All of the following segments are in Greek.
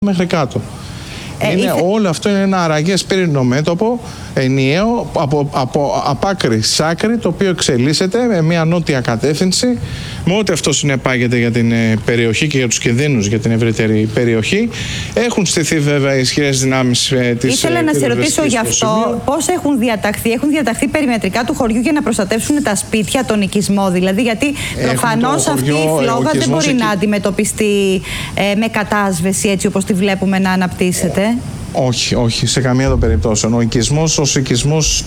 μέχρι κάτω. Όλο αυτό είναι ένα αραγές πύρινο μέτωπο, ενιαίο, από άκρη σ' άκρη, το οποίο εξελίσσεται με μια νότια κατεύθυνση, με ό,τι αυτό συνεπάγεται για την περιοχή και για τους κινδύνους για την ευρύτερη περιοχή. Έχουν στηθεί βέβαια ισχυρές δυνάμεις της. Ήθελα να σε ρωτήσω γι' αυτό πώς έχουν διαταχθεί περιμετρικά του χωριού για να προστατεύσουν τα σπίτια, τον οικισμό δηλαδή, γιατί προφανώς αυτή η φλόγα δεν μπορεί να αντιμετωπιστεί με κατάσβεση έτσι όπως τη βλέπουμε να αναπτύσσεται. Όχι, σε καμία των περιπτώσεων. Ο οικισμός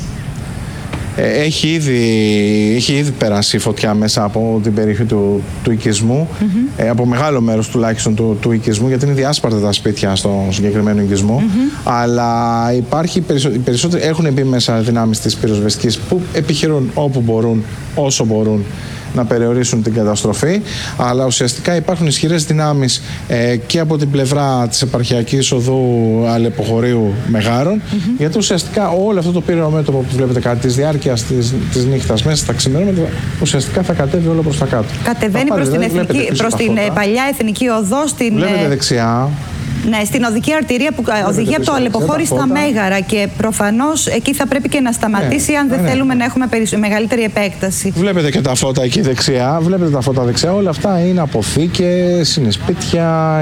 έχει ήδη περάσει φωτιά μέσα από την περιοχή του οικισμού, από μεγάλο μέρος τουλάχιστον του οικισμού, γιατί είναι διάσπαρτα τα σπίτια στο συγκεκριμένο οικισμό. Αλλά οι περισσότεροι έχουν μπει μέσα δυνάμεις της πυροσβεστικής που επιχειρούν όπου μπορούν, όσο μπορούν, να περιορίσουν την καταστροφή, αλλά ουσιαστικά υπάρχουν ισχυρές δυνάμεις και από την πλευρά της επαρχιακής οδού Αλεποχωρίου Μεγάρων, γιατί ουσιαστικά όλο αυτό το πύρινο μέτωπο που βλέπετε κατά τη διάρκεια της νύχτας μέσα στα ξημερώματα, ουσιαστικά θα κατέβει όλο προς τα κάτω. Κατεβαίνει προς την παλιά εθνική οδό. Βλέπετε δεξιά. Ναι, στην οδική αρτηρία που οδηγεί από το Αλεποχώρι στα Μέγαρα, και προφανώς εκεί θα πρέπει και να σταματήσει αν δεν θέλουμε να έχουμε μεγαλύτερη επέκταση. Βλέπετε και τα φώτα εκεί δεξιά, όλα αυτά είναι αποθήκες, είναι σπίτια,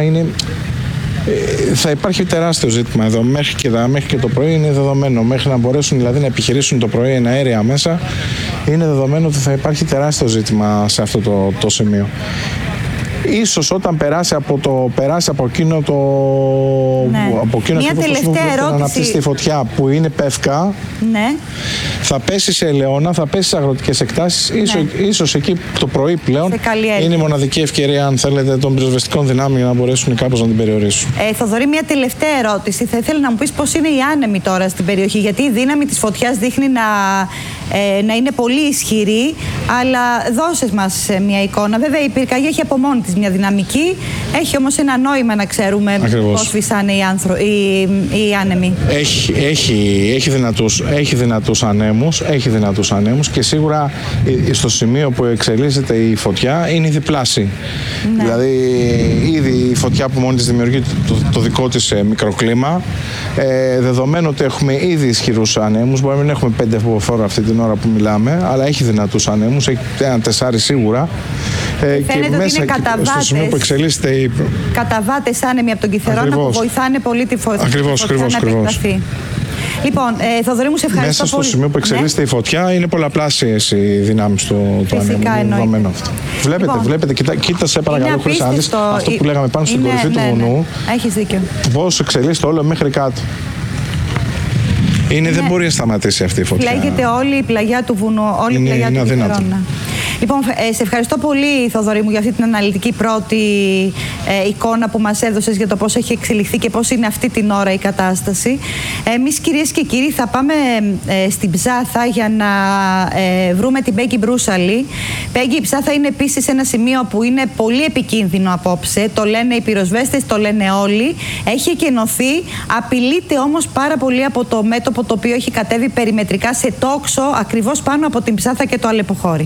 θα υπάρχει τεράστιο ζήτημα εδώ μέχρι και το πρωί, είναι δεδομένο, μέχρι να μπορέσουν δηλαδή να επιχειρήσουν το πρωί ένα αέρια μέσα, είναι δεδομένο ότι θα υπάρχει τεράστιο ζήτημα σε αυτό το σημείο. Ίσως όταν περάσει από εκείνο το. Από εκείνο που να αναπτύσσει τη φωτιά που είναι πεύκα, θα πέσει σε ελαιώνα, θα πέσει σε αγροτικές εκτάσεις. Ίσως εκεί το πρωί πλέον είναι η μοναδική ευκαιρία, αν θέλετε, των πυροσβεστικών δυνάμεων για να μπορέσουν κάπως να την περιορίσουν. Θοδωρή, μια τελευταία ερώτηση. Θα ήθελα να μου πεις πώς είναι οι άνεμοι τώρα στην περιοχή, γιατί η δύναμη της φωτιάς δείχνει να είναι πολύ ισχυρή, αλλά δώσες μας μια εικόνα. Βέβαια η πυρκαγιά έχει από μόνη της μια δυναμική, έχει όμως ένα νόημα να ξέρουμε πώς φυσάνε οι άνεμοι. Έχει δυνατούς ανέμους και σίγουρα στο σημείο που εξελίσσεται η φωτιά είναι διπλάσια. Δηλαδή ήδη η φωτιά που μόνη της δημιουργεί το δικό της μικροκλίμα, δεδομένου ότι έχουμε ήδη ισχυρούς ανέμους, μπορεί να μην έχουμε 5 φοβοφόρα αυτή την ώρα που μιλάμε, αλλά έχει δυνατούς ανέμους, έχει 1-4 σίγουρα. Φαίνεται ότι είναι καταβάτες άνεμοι από τον Κιθερώνα που βοηθάνε πολύ τη φωτιά να επεκταθεί. Λοιπόν, Θοδωρή μου, σε ευχαριστώ μέσα στο πολύ. Σημείο που εξελίσσεται η φωτιά είναι πολλαπλάσιες οι δυνάμεις του ανέμου. Βλέπετε, κοίτασε παρακαλώ χωρίς άντες, αυτό που λέγαμε πάνω στην κορυφή του βουνού. Έχεις δίκιο. Πώς εξελίσσεται όλο μέχρι κάτω. Δεν μπορεί να σταματήσει αυτή η φωτιά. Φλέγεται όλη η πλαγιά του βουνού, όλη η πλαγιά του Κιθερώνα. Λοιπόν, σε ευχαριστώ πολύ, Θοδωρή μου, για αυτή την αναλυτική πρώτη εικόνα που μας έδωσες για το πώς έχει εξελιχθεί και πώς είναι αυτή την ώρα η κατάσταση. Εμείς, κυρίες και κύριοι, θα πάμε στην Ψάθα για να βρούμε την Πέγγι Μπρούσαλη. Πέγγι, η Ψάθα είναι επίσης ένα σημείο που είναι πολύ επικίνδυνο απόψε. Το λένε οι πυροσβέστες, το λένε όλοι. Έχει εκενωθεί, απειλείται όμως πάρα πολύ από το μέτωπο το οποίο έχει κατέβει περιμετρικά σε τόξο ακριβώς πάνω από την Ψάθα και το Αλεποχώρι.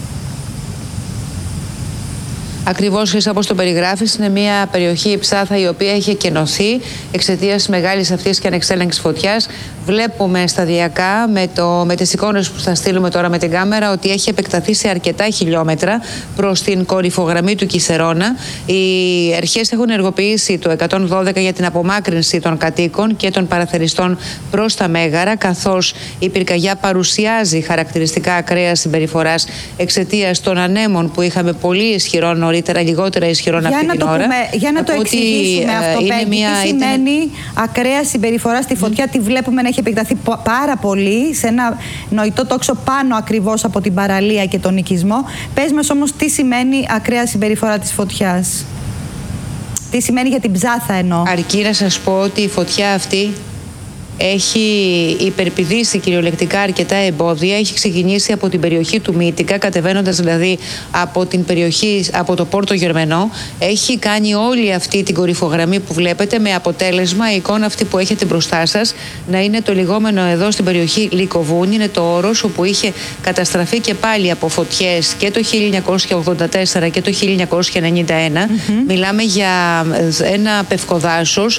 Ακριβώς όπως το περιγράφεις, είναι μια περιοχή, η Ψάθα, η οποία έχει εκενωθεί εξαιτίας μεγάλης αυτής και ανεξέλεγκτης φωτιάς. Βλέπουμε σταδιακά με τις εικόνες που θα στείλουμε τώρα με την κάμερα ότι έχει επεκταθεί σε αρκετά χιλιόμετρα προς την κορυφογραμμή του Κιθερώνα. Οι αρχές έχουν ενεργοποιήσει το 112 για την απομάκρυνση των κατοίκων και των παραθεριστών προς τα Μέγαρα, καθώς η πυρκαγιά παρουσιάζει χαρακτηριστικά ακραίας συμπεριφοράς εξαιτίας των ανέμων που είχαμε πολύ ισχυρών νωρίτερα, λιγότερα ισχυρών αυτή την ώρα. Για να το εξηγήσουμε αυτό, Πέγγι, τι σημαίνει ακραία συμπεριφορά στη φωτιά, τη βλέπουμε να έχει επεκταθεί πάρα πολύ σε ένα νοητό τόξο πάνω ακριβώς από την παραλία και τον οικισμό. Πες μας όμως τι σημαίνει ακραία συμπεριφορά της φωτιάς. Τι σημαίνει για την Ψάθα εννοώ. Αρκεί να σας πω ότι η φωτιά αυτή έχει υπερπηδήσει κυριολεκτικά αρκετά εμπόδια. Έχει ξεκινήσει από την περιοχή του Μύτικα, κατεβαίνοντας δηλαδή από την περιοχή, από το Πόρτο Γερμενό. Έχει κάνει όλη αυτή την κορυφογραμμή που βλέπετε, με αποτέλεσμα η εικόνα αυτή που έχετε μπροστά σας να είναι το λιγόμενο εδώ στην περιοχή Λυκοβούνι. Είναι το όρος όπου είχε καταστραφεί και πάλι από φωτιές και το 1984 και το 1991. Μιλάμε για ένα πευκοδάσος